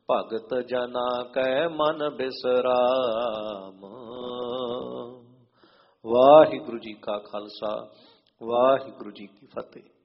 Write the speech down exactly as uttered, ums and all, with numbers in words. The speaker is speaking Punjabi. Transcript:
ਭਗਤ ਜਨਾ ਕੈ ਮਨ ਬਿਸਰਾਮ। ਵਾਹਿਗੁਰੂ ਜੀ ਕਾ ਖਾਲਸਾ, ਵਾਹਿਗੁਰੂ ਜੀ ਕੀ ਫਤਿਹ।